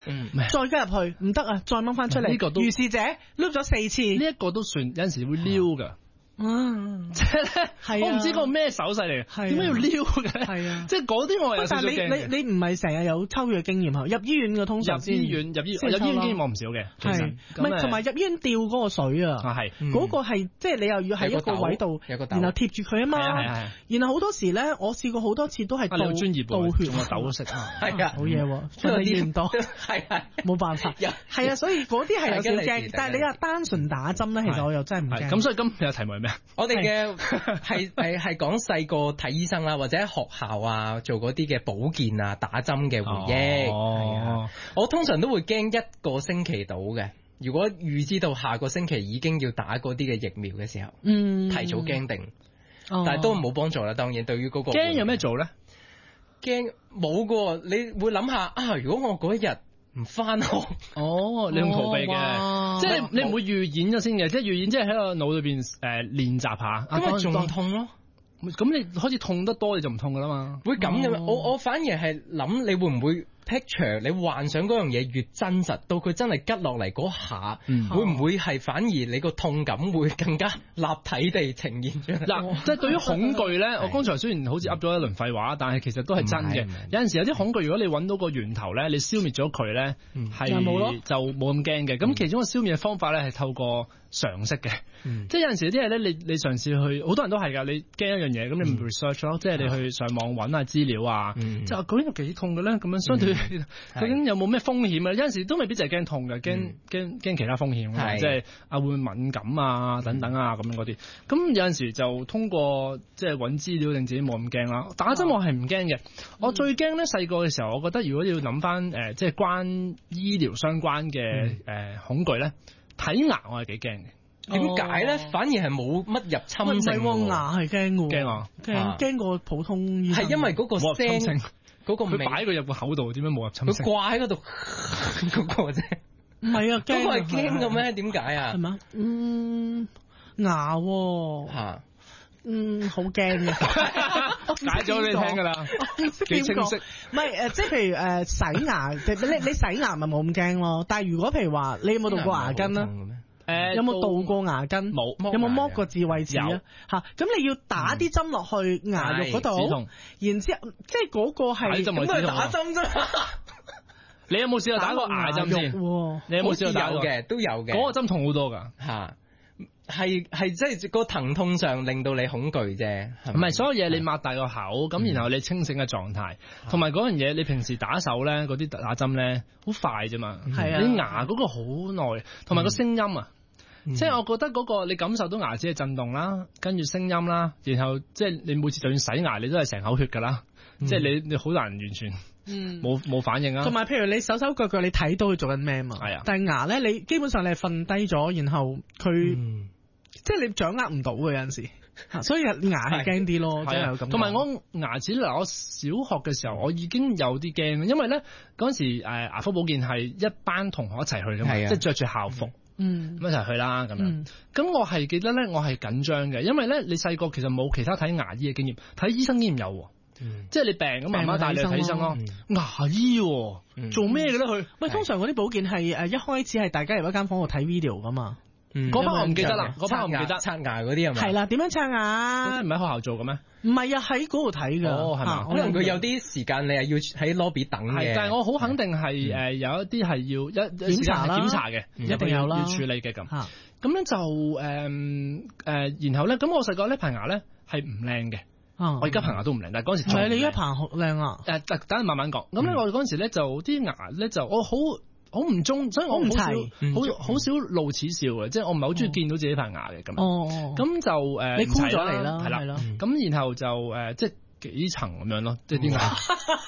再加入去唔得啊，再掹翻出嚟。 呢個都如是者碌咗4次， 呢一個都算有陣時會撩噶。即係咧，我唔知個咩手勢嚟，點解要撩嘅？係啊，即係嗰啲我係有少少驚嘅。 但係你唔係成日有抽血經驗啊？入醫院嘅通常入醫院經驗我唔少嘅， 係唔係同埋入醫院吊嗰個水啊？ 係嗰個係即係你又要喺一個位度，然後貼住佢啊嘛。然後好多時咧，我試過好多次都係倒血， 仲有抖色係啊，好嘢喎，所以驗多係冇辦法。係啊，所以嗰啲係有少驚，但係你話單純打針咧，其實我又真係唔驚。 咁所以今日題目係咩？ 我哋嘅係講細個睇醫生啦，或者喺學校啊做嗰啲嘅保健啊打針嘅回憶。係啊，我通常都會驚1個星期到嘅。如果預知到下個星期已經要打嗰啲嘅疫苗嘅時候，提早驚定，但係都冇幫助啦。當然，對於嗰個驚有咩做咧？ 驚冇噶，你會諗下啊，如果我嗰一日唔翻學， 你用逃避嘅，即係你唔會預演咗先嘅，即係預演即係喺個腦裏邊練習下， 咁咪仲痛咯。 咁你開始痛得多，你就唔痛噶啦嘛。 會咁嘅，我反而係諗你會唔會 picture 你幻想嗰樣嘢越真實，到佢真係吉落嚟嗰下，會唔會係反而你個痛感會更加立體地呈現出嚟？ 嗱，即係對於恐懼咧，我剛才雖然好似噏咗一輪廢話，但係其實都係真嘅。有陣時有啲恐懼，如果你揾到個源頭咧，你消滅咗佢咧，係就冇咁驚嘅。咁其中個消滅嘅方法咧係透過常識嘅，即係有陣時啲嘢咧，你嘗試去，好多人都係㗎，你驚一樣嘢，咁你唔 research 咯，即係你去上網揾下資料啊，即係究竟有幾痛嘅咧？咁樣相對究竟有冇咩風險啊？有陣時都未必就係驚痛嘅，驚其他風險，即係會唔會敏感啊等等啊咁樣嗰啲。咁有陣時就通過即係揾資料令自己冇咁驚啦。打針我係唔驚嘅，我最驚咧細個嘅時候，我覺得如果要諗翻即係關醫療相關嘅恐懼咧。睇牙我係幾驚嘅， 點解咧？反而係冇乜入侵性喎。 牙係驚喎，驚過普通醫生。 係因為嗰個聲，嗰個佢擺佢入個口度，點解冇入侵性？ 佢掛喺嗰度嗰個啫。 唔係啊，驚嗰個係驚嘅咩？點解啊？ 係嘛？牙嚇。好驚嘅， 解咗你聽噶啦，幾清晰。 唔係即係譬如洗牙，你洗牙咪冇咁驚咯。但係如果譬如話，你有冇度過牙根啊？有冇度過牙根？ 冇。 有冇剝過智慧齒啊？嚇！咁你要打啲針落去牙肉嗰度，然之後即係嗰個係咁係打針啫。 你有冇試過打過牙針先？你有冇試過打過？ 都有嘅。 嗰個針痛好多㗎嚇。係即係個疼痛上令到你恐懼啫， 唔係所有嘢你擘大個口咁，然後你清醒嘅狀態，同埋嗰樣嘢你平時打手咧，嗰啲打針咧好快啫嘛，係啊，你牙嗰個好耐，同埋個聲音啊，即係我覺得嗰個你感受到牙齒嘅震動啦，跟住聲音啦，然後即係你每次就算洗牙你都係成口血噶啦，即係你好難完全冇反應啊。同埋譬如你手手腳腳你睇到佢做緊咩嘛，係啊，但係牙咧你基本上你係瞓低咗，然後佢。即係你掌握唔到嘅有陣時，所以牙係驚啲咯，真係有咁。同埋我牙齒嗱，我小學嘅時候我已經有啲驚，因為咧嗰陣時牙科保健係一班同學一齊去㗎嘛，即係着住校服，咁一齊去啦咁樣。咁我係記得咧，我係緊張嘅，因為咧你細個其實冇其他睇牙醫嘅經驗，睇醫生經驗有。即係你病咁，媽媽帶你去睇醫生咯。牙醫做咩嘅咧？佢喂，通常嗰啲保健係一開始係大家入一間房度睇 video 噶嘛。 嗰班我唔記得啦，嗰班我唔記得。 刷牙嗰啲係咪？ 係啦，點樣刷牙？ 嗰啲唔喺學校做嘅咩？ 唔係啊，喺嗰度睇噶。 係嘛？ 可能佢有啲時間你係要喺 lobby 等嘅。 但係我好肯定係有一啲係要檢查嘅，一定有啦，要處理嘅咁。咁樣就然後咧，咁我細個咧排牙咧係唔靚嘅。我而家排牙都唔靚，但係嗰陣時唔係你而家排好靚啊！ 等陣慢慢講。咁咧我哋嗰陣時咧就啲牙咧就我好唔中，所以我好少露齒笑嘅，即係我唔係好中意見到自己排牙嘅咁。咁就你箍咗嚟啦， 係啦。咁然後就即係幾層咁樣咯，即係啲牙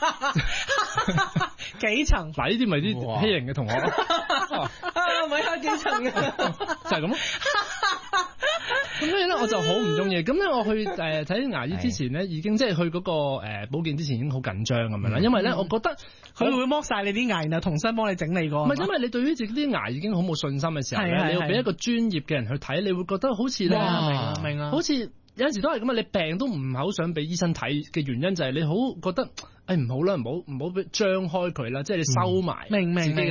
幾層。 嗱呢啲咪啲欺凌嘅同學咯。 咪下幾層啊？ 就係咁咯。咁所以咧我就好唔中意。咁咧我去睇牙醫之前咧，已經即係去嗰個保健之前已經好緊張咁樣啦。因為咧我覺得佢會剝晒你啲牙，然後重新幫你整理過。 唔係，因為你對於自己啲牙已經好冇信心嘅時候咧，你要俾一個專業嘅人去睇，你會覺得好似咧， 明啊， 好似有陣時都係咁啊！你病都唔係好想俾醫生睇嘅原因就係你好覺得，唔好啦，唔好張開佢啦，即係你收埋。 明。